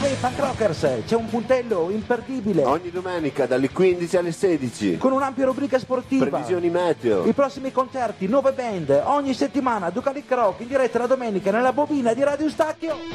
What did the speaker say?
i Punk Rockers c'è un puntello imperdibile. Ogni domenica dalle 15 alle 16. Con un'ampia rubrica sportiva. Previsioni meteo. I prossimi concerti, nuove band. Ogni settimana Ducalic Rock in diretta la domenica nella bobina di Radio Stacchio.